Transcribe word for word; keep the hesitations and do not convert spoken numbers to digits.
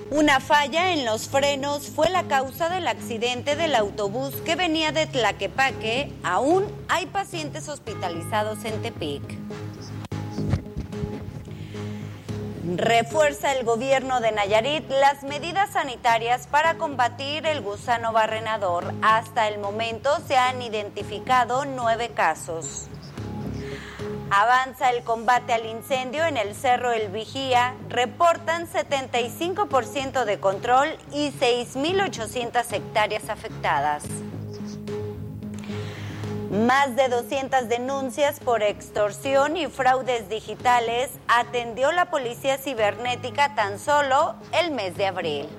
Una falla en los frenos fue la causa del accidente del autobús que venía de Tlaquepaque. Aún hay pacientes hospitalizados en Tepic. Refuerza el gobierno de Nayarit las medidas sanitarias para combatir el gusano barrenador. Hasta el momento se han identificado nueve casos. Avanza el combate al incendio en el Cerro El Vigía. Reportan setenta y cinco por ciento de control y seis mil ochocientas hectáreas afectadas. Más de doscientas denuncias por extorsión y fraudes digitales atendió la Policía Cibernética tan solo el mes de abril.